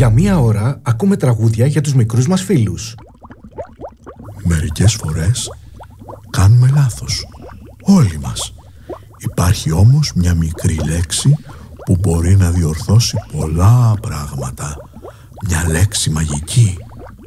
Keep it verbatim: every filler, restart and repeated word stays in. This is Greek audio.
Για μία ώρα ακούμε τραγούδια για τους μικρούς μας φίλους. Μερικές φορές κάνουμε λάθος, όλοι μας. Υπάρχει όμως μια μικρή λέξη που μπορεί να διορθώσει πολλά πράγματα. Μια λέξη μαγική.